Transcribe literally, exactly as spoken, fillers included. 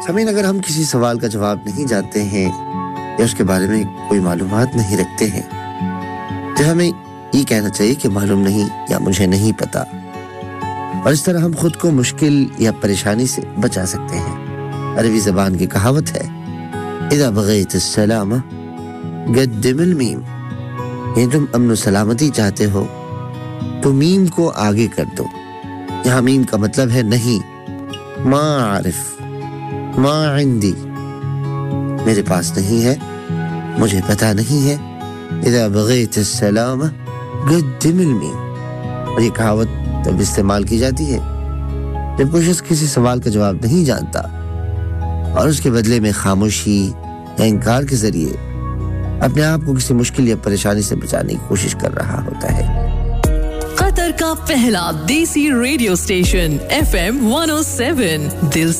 سامعین اگر ہم کسی سوال کا جواب نہیں جانتے ہیں یا اس کے بارے میں کوئی معلومات نہیں رکھتے ہیں تو ہمیں یہ کہنا چاہیے کہ معلوم نہیں یا مجھے نہیں پتا، اور اس طرح ہم خود کو مشکل یا پریشانی سے بچا سکتے ہیں۔ عربی زبان کی کہاوت ہے اذا بغیت السلامہ قدم المیم، یعنی تم امن و سلامتی چاہتے ہو تو میم کو آگے کر دو۔ یہاں میم کا مطلب ہے نہیں، ما عارف، ما عندی، میرے پاس نہیں ہے، مجھے پتہ نہیں ہے۔ اذا بغیت السلامہ قدم المیم، اور یہ کہاوت تب استعمال کی جاتی ہے جب کوئی شخص کسی سوال کا جواب نہیں جانتا اور اس کے بدلے میں خاموشی یا انکار کے ذریعے اپنے آپ کو کسی مشکل یا پریشانی سے بچانے کی کوشش کر رہا ہوتا ہے۔ قطر کا پہلا دیسی radio station F M one او سیون، دل